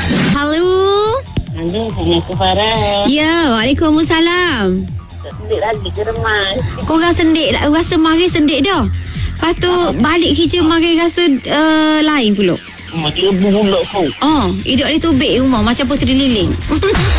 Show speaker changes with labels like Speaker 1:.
Speaker 1: Halo.
Speaker 2: Halo, Assalamualaikum Farah.
Speaker 1: Ya, Waalaikumsalam.
Speaker 2: Sendik lagi ke remas?
Speaker 1: Korang sendik lah, rasa mari sendik dah. Lepas tu balik kerja mari rasa lain pula.
Speaker 2: Macam rebus pula kau.
Speaker 1: Oh, hidup ni tubik rumah macam puteri liling.